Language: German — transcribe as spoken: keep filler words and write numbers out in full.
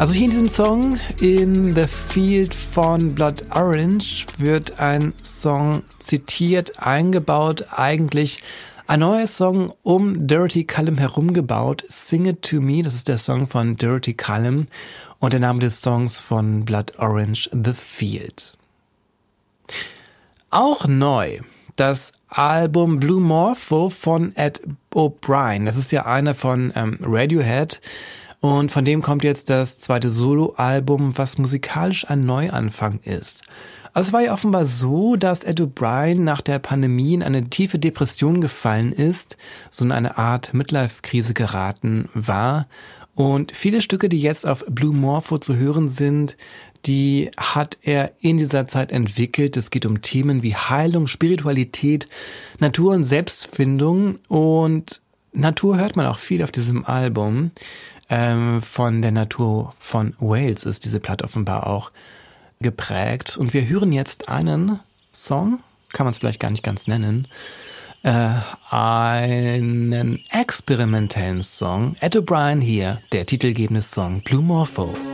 Also hier in diesem Song, In the Field von Blood Orange, wird ein Song zitiert, eingebaut, eigentlich ein neuer Song um Dirty Callum herumgebaut, Sing It To Me, das ist der Song von Dirty Callum und der Name des Songs von Blood Orange, The Field. Auch neu, das Album Blue Morpho von Ed O'Brien, das ist ja einer von ähm, Radiohead. Und von dem kommt jetzt das zweite Soloalbum, was musikalisch ein Neuanfang ist. Also es war ja offenbar so, dass Ed O'Brien nach der Pandemie in eine tiefe Depression gefallen ist, so in eine Art Midlife-Krise geraten war. Und viele Stücke, die jetzt auf Blue Morpho zu hören sind, die hat er in dieser Zeit entwickelt. Es geht um Themen wie Heilung, Spiritualität, Natur und Selbstfindung. Und Natur hört man auch viel auf diesem Album. Ähm, von der Natur von Wales ist diese Platte offenbar auch geprägt. Und wir hören jetzt einen Song, kann man es vielleicht gar nicht ganz nennen, äh, einen experimentellen Song. Ed O'Brien hier, der titelgebende Song Blue Morpho.